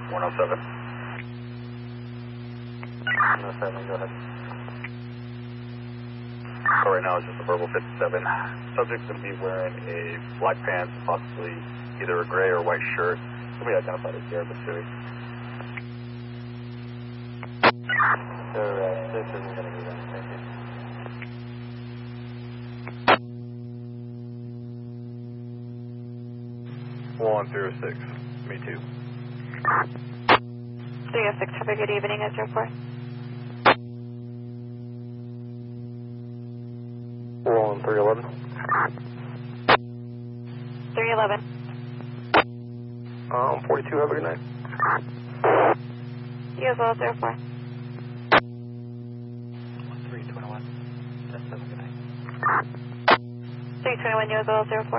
107. 107, go ahead. So right now it's just a verbal 57. Subject's going to be wearing a black pants, possibly either a gray or white shirt. Somebody identified as Garrett Mitsui. Sir, 6 isn't going to be done. Thank you. One zero six. Me too. 306, have a good evening at your port. 311. 311. 42, have a good night. You as well, 04. 321. That's 7, good night. 321, you as well, 04.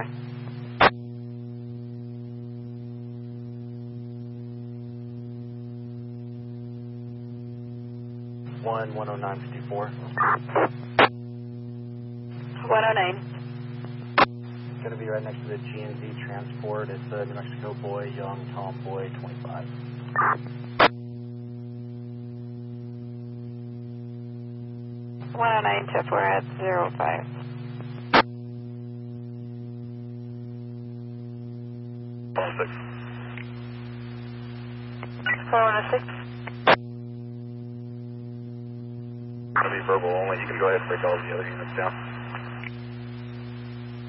10954. 109. It's going to be right next to the GNZ transport. It's New Mexico boy, young tomboy, 25. 109 to 4 at 05. 106. 406. Going to be verbal only. You can go ahead and break all the other units down.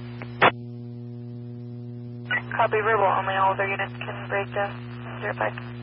Copy verbal only. All other units can break down 05.